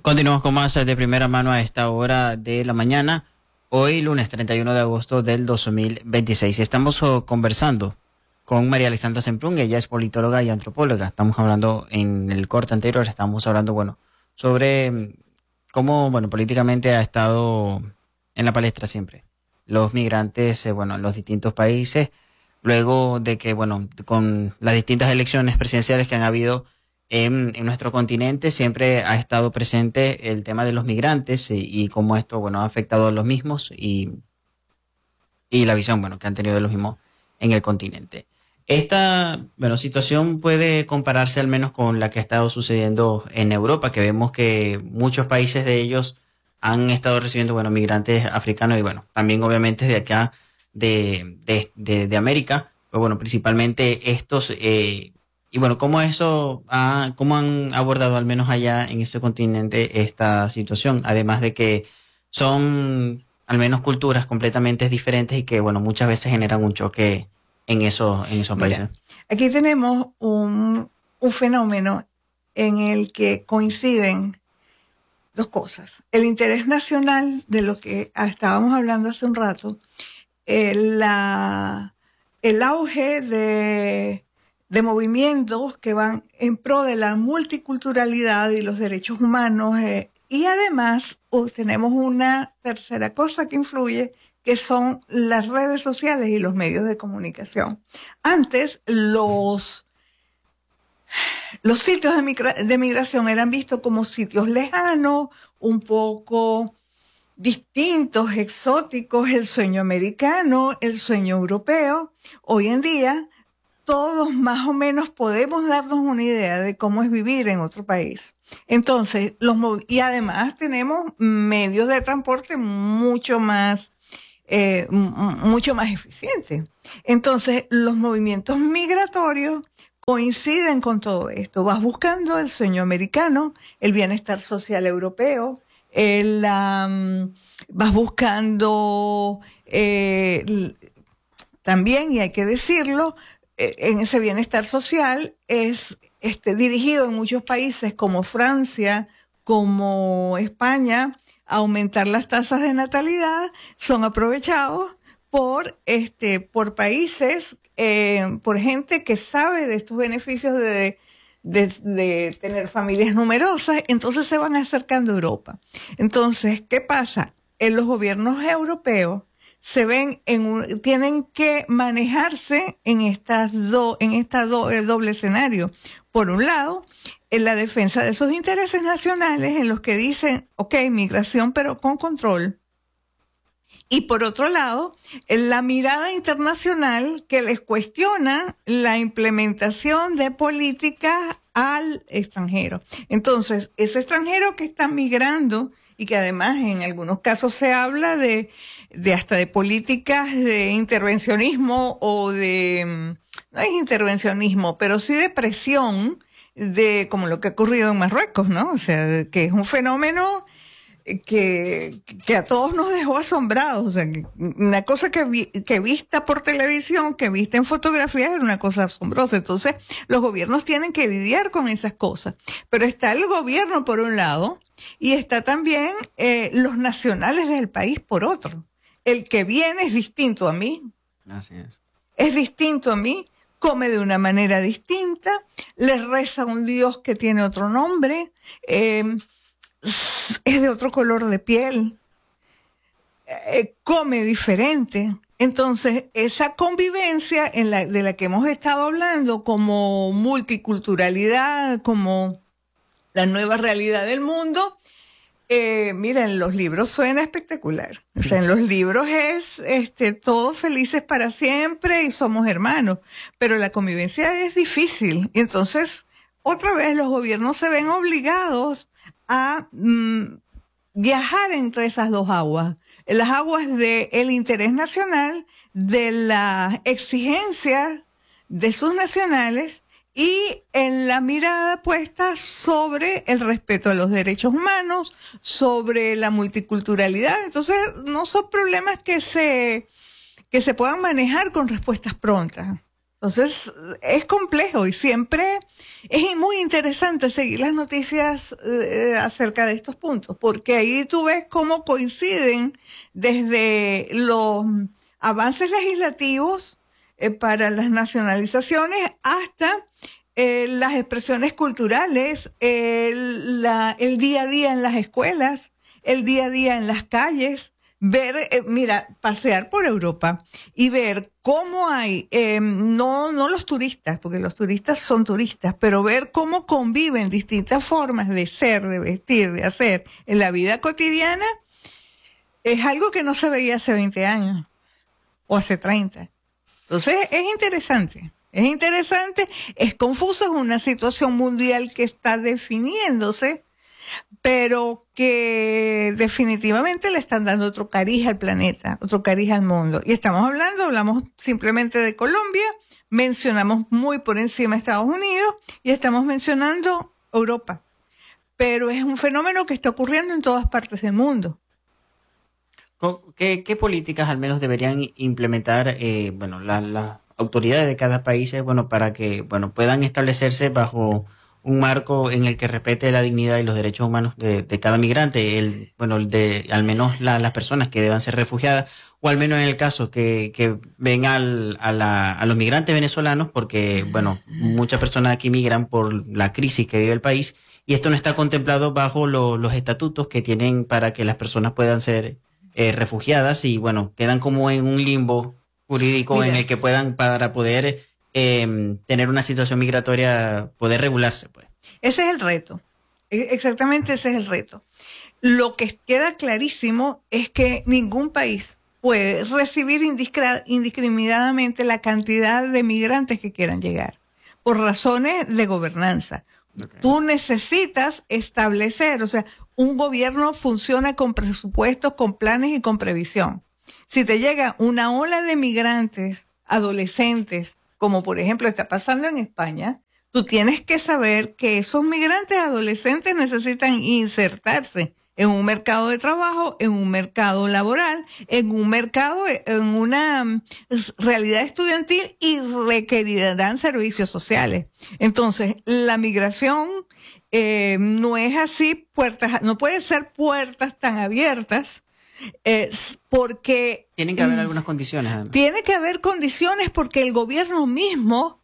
Continuamos con más de primera mano a esta hora de la mañana, hoy lunes 31 de agosto del 2026. Estamos conversando con María Alexandra Semprún, ella es politóloga y antropóloga. Estamos hablando en el corte anterior, estamos hablando, sobre cómo, políticamente ha estado en la palestra siempre los migrantes, en los distintos países, luego de que, con las distintas elecciones presidenciales que han habido en nuestro continente, siempre ha estado presente el tema de los migrantes y cómo esto, ha afectado a los mismos y la visión, que han tenido de los mismos en el continente. Esta, situación puede compararse al menos con la que ha estado sucediendo en Europa, que vemos que muchos países de ellos han estado recibiendo, migrantes africanos y, también obviamente de acá, de América, pues principalmente estos, ¿cómo cómo han abordado al menos allá en ese continente esta situación? Además de que son al menos culturas completamente diferentes y que, muchas veces generan un choque en esos países. Aquí tenemos un fenómeno en el que coinciden dos cosas. El interés nacional, de lo que estábamos hablando hace un rato, el auge de movimientos que van en pro de la multiculturalidad y los derechos humanos, y además tenemos una tercera cosa que influye, que son las redes sociales y los medios de comunicación. Antes, los sitios de migración eran vistos como sitios lejanos, un poco distintos, exóticos, el sueño americano, el sueño europeo. Hoy en día, todos más o menos podemos darnos una idea de cómo es vivir en otro país. Entonces, y además tenemos medios de transporte mucho más eficientes. Entonces, los movimientos migratorios coinciden con todo esto. Vas buscando el sueño americano, el bienestar social europeo, vas buscando también, y hay que decirlo, en ese bienestar social es dirigido en muchos países como Francia, como España, aumentar las tasas de natalidad, son aprovechados por países, por gente que sabe de estos beneficios de tener familias numerosas, entonces se van acercando a Europa. Entonces, ¿qué pasa? En los gobiernos europeos tienen que manejarse en el doble escenario. Por un lado, en la defensa de sus intereses nacionales, en los que dicen, migración pero con control. Y por otro lado, en la mirada internacional que les cuestiona la implementación de políticas al extranjero. Entonces, ese extranjero que está migrando y que además en algunos casos se habla hasta de políticas de intervencionismo no es intervencionismo, pero sí de presión, como lo que ha ocurrido en Marruecos, ¿no? O sea, que es un fenómeno que a todos nos dejó asombrados. O sea, una cosa que vista por televisión, que vista en fotografías, era una cosa asombrosa. Entonces, los gobiernos tienen que lidiar con esas cosas. Pero está el gobierno por un lado y está también los nacionales del país por otro. El que viene es distinto a mí. Así es. Es distinto a mí, come de una manera distinta, le reza a un Dios que tiene otro nombre, es de otro color de piel, come diferente. Entonces, esa convivencia de la que hemos estado hablando como multiculturalidad, como la nueva realidad del mundo, miren, los libros suena espectacular. O sea, en los libros es todos felices para siempre y somos hermanos, pero la convivencia es difícil. Y entonces, otra vez los gobiernos se ven obligados a viajar entre esas dos aguas. Las aguas del interés nacional, de la exigencia de sus nacionales y en la mirada puesta sobre el respeto a los derechos humanos, sobre la multiculturalidad. Entonces, no son problemas que se puedan manejar con respuestas prontas. Entonces, es complejo y siempre es muy interesante seguir las noticias acerca de estos puntos, porque ahí tú ves cómo coinciden desde los avances legislativos para las nacionalizaciones hasta las expresiones culturales, el día a día en las escuelas, el día a día en las calles. Ver, pasear por Europa y ver cómo hay, no los turistas, porque los turistas son turistas, pero ver cómo conviven distintas formas de ser, de vestir, de hacer en la vida cotidiana, es algo que no se veía hace 20 años o hace 30. Entonces es interesante, es confuso, es una situación mundial que está definiéndose, pero que definitivamente le están dando otro cariz al planeta, otro cariz al mundo. Y hablamos simplemente de Colombia, mencionamos muy por encima Estados Unidos y estamos mencionando Europa. Pero es un fenómeno que está ocurriendo en todas partes del mundo. ¿Qué políticas al menos deberían implementar las autoridades de cada país para que puedan establecerse bajo un marco en el que respete la dignidad y los derechos humanos de cada migrante, al menos las personas que deban ser refugiadas, o al menos en el caso que ven a los migrantes venezolanos, porque muchas personas aquí migran por la crisis que vive el país, y esto no está contemplado bajo los estatutos que tienen para que las personas puedan ser refugiadas, y quedan como en un limbo jurídico en el que puedan, para poder tener una situación migratoria, poder regularse, pues. Ese es el reto. Exactamente, ese es el reto. Lo que queda clarísimo es que ningún país puede recibir indiscriminadamente la cantidad de migrantes que quieran llegar, por razones de gobernanza. Okay. Tú necesitas establecer, un gobierno funciona con presupuestos, con planes y con previsión. Si te llega una ola de migrantes, adolescentes, como por ejemplo está pasando en España, tú tienes que saber que esos migrantes adolescentes necesitan insertarse en un mercado de trabajo, en un mercado laboral, en una realidad estudiantil, y requerirán servicios sociales. Entonces, la migración no es así, no puede ser puertas tan abiertas, porque tienen que haber algunas condiciones, además. Tiene que haber condiciones porque el gobierno mismo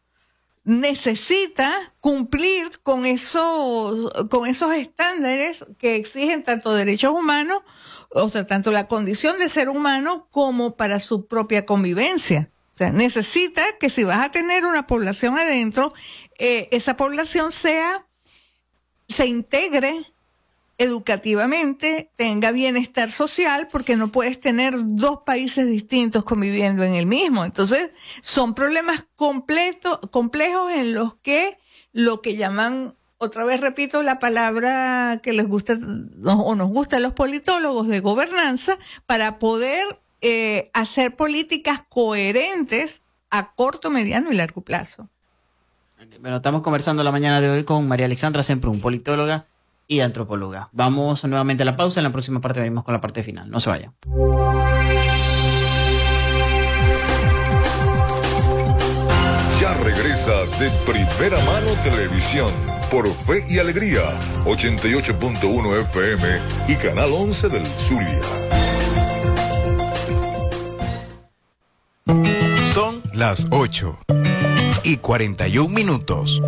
necesita cumplir con esos estándares que exigen tanto derechos humanos, tanto la condición de ser humano como para su propia convivencia. Necesita que si vas a tener una población adentro, esa población se integre educativamente, tenga bienestar social, porque no puedes tener dos países distintos conviviendo en el mismo. Entonces, son problemas complejos en los que lo que llaman, otra vez repito la palabra que les gusta o nos gusta a los politólogos, de gobernanza, para poder hacer políticas coherentes a corto, mediano y largo plazo. Bueno, estamos conversando la mañana de hoy con María Alexandra Semprún, politóloga y antropóloga. Vamos nuevamente a la pausa. En la próxima parte venimos con la parte final. No se vayan. Ya regresa De Primera Mano Televisión por Fe y Alegría, 88.1 FM y Canal 11 del Zulia. Son las 8:41.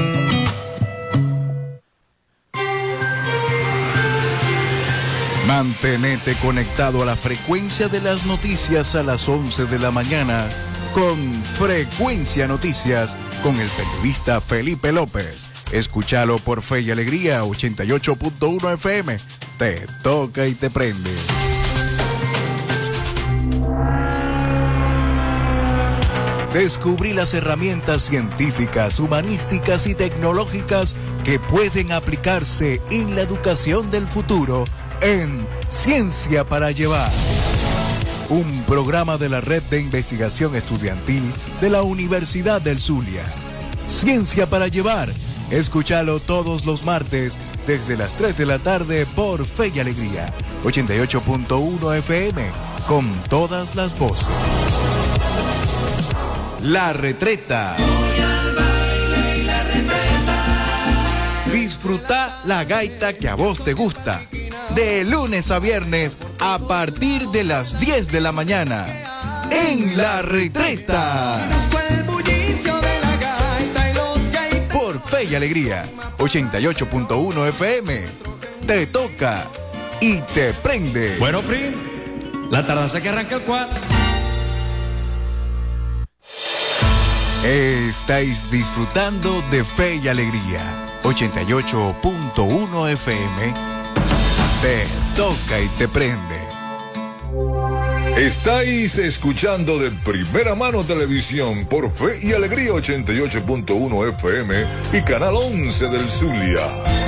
Mantenete conectado a la frecuencia de las noticias a las 11 de la mañana con Frecuencia Noticias con el periodista Felipe López. Escúchalo por Fe y Alegría, 88.1 FM. Te toca y te prende. Descubrí las herramientas científicas, humanísticas y tecnológicas que pueden aplicarse en la educación del futuro en Ciencia para Llevar, un programa de la Red de Investigación Estudiantil de la Universidad del Zulia. Ciencia para Llevar, escúchalo todos los martes desde las 3 de la tarde por Fe y Alegría, 88.1 FM, con todas las voces. La Retreta. Disfruta la gaita que a vos te gusta. De lunes a viernes a partir de las 10 de la mañana. En La Retreta. Por Fe y Alegría. 88.1 FM. Te toca y te prende. Bueno, Prim, la tardanza que arranca el 4. Estáis disfrutando de Fe y Alegría. 88.1 FM. Te toca y te prende. Estáis escuchando de Primera Mano Televisión por Fe y Alegría 88.1 FM y Canal 11 del Zulia.